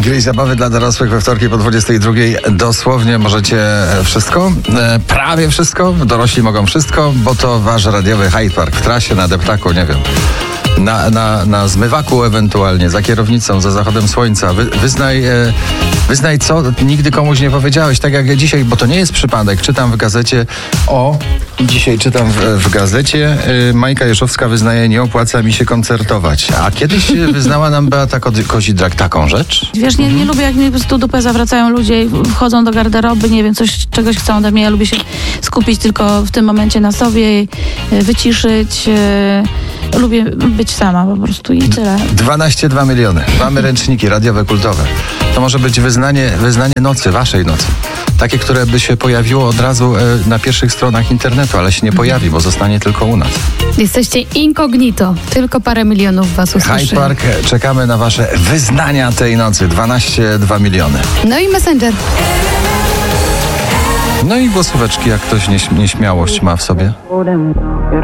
Czyli zabawy dla dorosłych we wtorki po 22. Dosłownie możecie wszystko, prawie wszystko, dorośli mogą wszystko, bo to wasz radiowy Hyde Park w trasie, na deptaku, nie wiem. Na zmywaku ewentualnie, za kierownicą, za zachodem słońca. Wyznaj co nigdy komuś nie powiedziałeś, tak jak ja dzisiaj, bo to nie jest przypadek. Czytam w gazecie dzisiaj czytam w gazecie, Majka Jeszowska wyznaje, nie opłaca mi się koncertować. A kiedyś wyznała nam Beata Kozidrak taką rzecz. Wiesz, nie lubię, jak mi po prostu dupę zawracają ludzie i wchodzą do garderoby, nie wiem, czegoś chcą ode mnie. Ja lubię się skupić tylko w tym momencie na sobie, wyciszyć. Lubię być sama po prostu i tyle. 12,2 miliony. Mamy ręczniki radiowe, kultowe. To może być wyznanie nocy, waszej nocy. Takie, które by się pojawiło od razu na pierwszych stronach internetu, ale się nie pojawi, bo zostanie tylko u nas. Jesteście incognito. Tylko parę milionów was usłyszy. Hyde Park, czekamy na wasze wyznania tej nocy. 12,2 miliony. No i Messenger. No i głosóweczki, jak ktoś nieśmiałość ma w sobie.